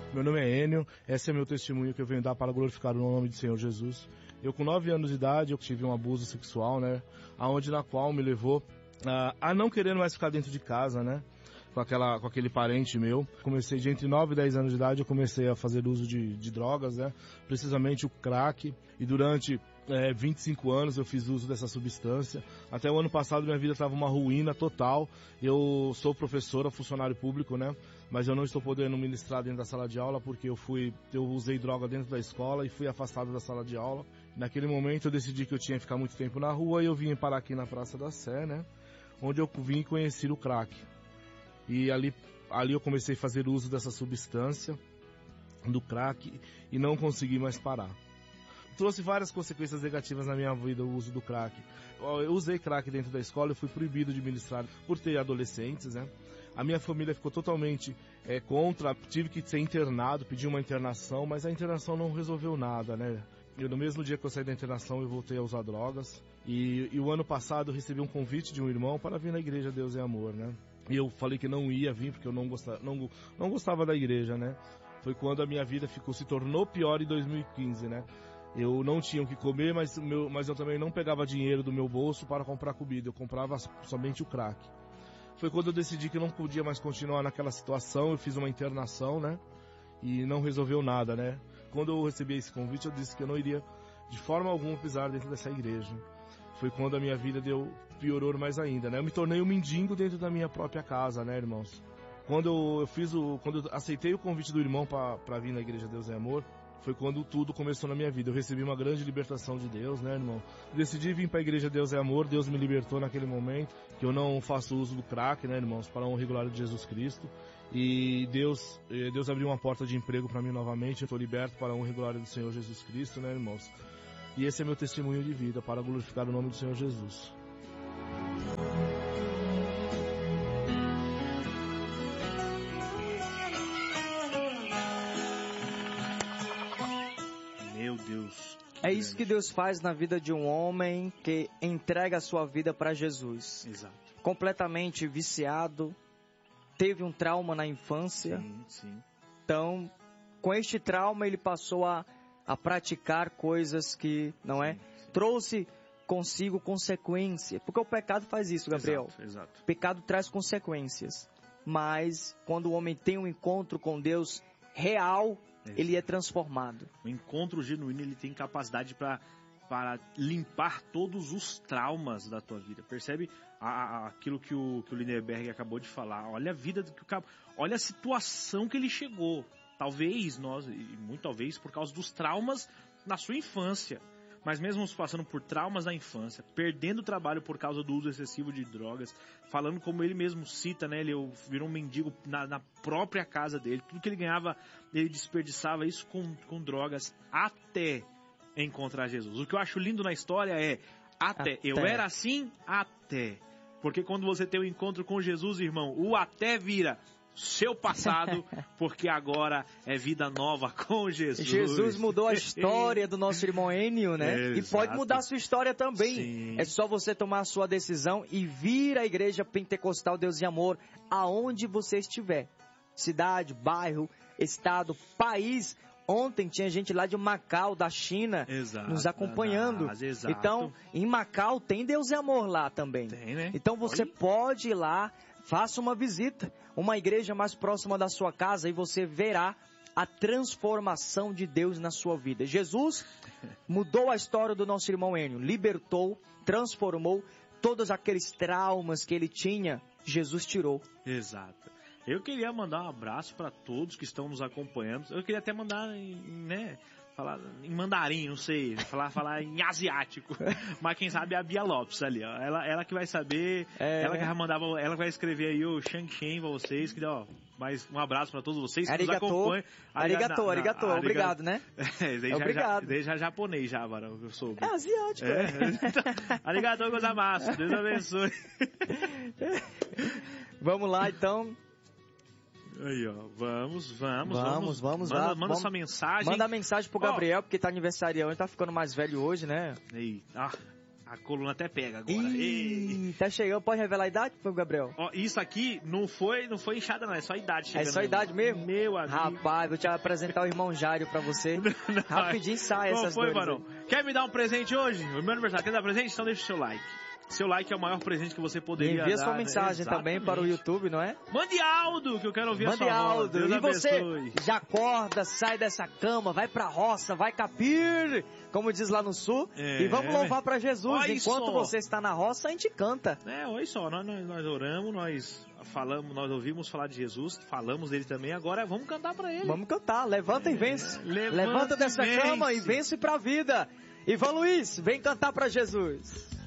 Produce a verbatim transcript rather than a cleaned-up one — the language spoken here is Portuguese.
Meu nome é Enio, esse é meu testemunho que eu venho dar para glorificar o nome do Senhor Jesus. Eu com nove anos de idade, eu tive um abuso sexual, né? Aonde na qual me levou uh, a não querer mais ficar dentro de casa, né? Com, aquela, com aquele parente meu. Comecei de entre nove e dez anos de idade, eu comecei a fazer uso de, de drogas, né? Precisamente o crack. E durante é, vinte e cinco anos eu fiz uso dessa substância. Até o ano passado minha vida estava uma ruína total. Eu sou professora, funcionário público, né? Mas eu não estou podendo ministrar dentro da sala de aula porque eu fui, eu usei droga dentro da escola e fui afastado da sala de aula. Naquele momento eu decidi que eu tinha que ficar muito tempo na rua e eu vim parar aqui na Praça da Sé, né? Onde eu vim conhecer o crack. E ali, ali eu comecei a fazer uso dessa substância, do crack, e não consegui mais parar. Trouxe várias consequências negativas na minha vida o uso do crack. Eu usei crack dentro da escola, eu fui proibido de ministrar por ter adolescentes, né? A minha família ficou totalmente é, contra, tive que ser internado, pedi uma internação, mas a internação não resolveu nada, né? Eu, no mesmo dia que eu saí da internação, eu voltei a usar drogas. E, e o ano passado eu recebi um convite de um irmão para vir na igreja Deus é Amor, né? E eu falei que não ia vir porque eu não gostava, não, não gostava da igreja, né? Foi quando a minha vida ficou, se tornou pior em dois mil e quinze, né? Eu não tinha o que comer, mas, meu, mas eu também não pegava dinheiro do meu bolso para comprar comida. Eu comprava somente o crack. Foi quando eu decidi que não podia mais continuar naquela situação. Eu fiz uma internação, né? E não resolveu nada, né? Quando eu recebi esse convite, eu disse que eu não iria de forma alguma pisar dentro dessa igreja. Foi quando a minha vida deu, piorou mais ainda, né? Eu me tornei um mendigo dentro da minha própria casa, né, irmãos? Quando eu, eu fiz o, quando eu aceitei o convite do irmão para vir na igreja Deus é Amor, foi quando tudo começou na minha vida. Eu recebi uma grande libertação de Deus, né, irmão? Decidi vir para a igreja Deus é Amor, Deus me libertou naquele momento, que eu não faço uso do crack, né, irmãos, para a honra e glória de Jesus Cristo. E Deus, Deus abriu uma porta de emprego para mim novamente, eu estou liberto para a honra e glória do Senhor Jesus Cristo, né, irmãos? E esse é meu testemunho de vida, para glorificar o nome do Senhor Jesus. Meu Deus. É isso que Deus faz na vida de um homem que entrega a sua vida para Jesus. Exato. Completamente viciado, teve um trauma na infância. Sim, sim. Então, com este trauma ele passou a, a praticar coisas que, não é? Sim, sim. Trouxe consigo consequência. Porque o pecado faz isso, Gabriel. Exato, exato. O pecado traz consequências. Mas, quando o homem tem um encontro com Deus real, exato, ele é transformado. O encontro genuíno, ele tem capacidade para para limpar todos os traumas da tua vida. Percebe a, a, aquilo que o, que o Lindenberg acabou de falar? Olha a vida do que o cabo, olha a situação que ele chegou. Talvez nós, e muito talvez por causa dos traumas na sua infância. Mas mesmo passando por traumas da infância, perdendo o trabalho por causa do uso excessivo de drogas, falando como ele mesmo cita, né? Ele virou um mendigo na, na própria casa dele. Tudo que ele ganhava, ele desperdiçava isso com, com drogas até encontrar Jesus. O que eu acho lindo na história é até. até. Eu era assim até. Porque quando você tem um encontro com Jesus, irmão, o até vira seu passado, porque agora é vida nova com Jesus. Jesus mudou a história do nosso irmão Enio, né? É, e pode mudar a sua história também. Sim. É só você tomar a sua decisão e vir à Igreja Pentecostal Deus e Amor aonde você estiver. Cidade, bairro, estado, país. Ontem tinha gente lá de Macau, da China, exato, nos acompanhando. Da, da, então, em Macau tem Deus e Amor lá também. Tem, né? Então você Oi? pode ir lá, faça uma visita, uma igreja mais próxima da sua casa e você verá a transformação de Deus na sua vida. Jesus mudou a história do nosso irmão Enio, libertou, transformou todos aqueles traumas que ele tinha, Jesus tirou. Exato. Eu queria mandar um abraço para todos que estão nos acompanhando. Eu queria até mandar, né, falar em mandarim, não sei, falar, falar em asiático. Mas quem sabe é a Bia Lopes ali, ó. Ela, ela que vai saber, é, ela que vai mandar, ela vai escrever aí o Shang Shen pra vocês, que ó, mais um abraço para todos vocês que arigato, nos acompanham. Arigato, na, arigato, na, obrigado, né? É, daí já, obrigado. Já, daí já japonês já, mano, eu soube. É asiático. É. Então, arigato gozaimasu, Deus abençoe. Vamos lá, então. Aí, ó, vamos, vamos, vamos, vamos, manda, lá, manda vamos, essa mensagem. Manda a mensagem pro Gabriel, oh, porque tá aniversariando, tá ficando mais velho hoje, né? Aí, ah, A coluna até pega agora. Ih, tá chegando. Pode revelar a idade, foi o Gabriel? Ó, isso aqui não foi, não foi inchada, não. É só a idade chegando. É só a idade mesmo? Meu amigo. Rapaz, vou te apresentar o irmão Jário pra você. Não, Rapidinho sai não essas foi, dores Varão. aí. Quer me dar um presente hoje? O meu aniversário. Quer dar presente? Então deixa o seu like. Seu like é o maior presente que você poderia Envia dar. sua mensagem Exatamente. também para o YouTube, não é? Mande Aldo, que eu quero ouvir Mande a sua voz. Aldo. Deus E você abençoe. já acorda, sai dessa cama, vai pra roça, vai capir, como diz lá no sul. É. E vamos louvar pra Jesus. Olha Enquanto só. você está na roça, a gente canta. É, olha só, nós, nós, nós oramos, nós falamos, nós ouvimos falar de Jesus, falamos dele também, agora vamos cantar pra ele. Vamos cantar. Levanta e vence. Levanta Levanta e dessa vence. cama e vence pra vida. Ivan Luiz, vem cantar pra Jesus.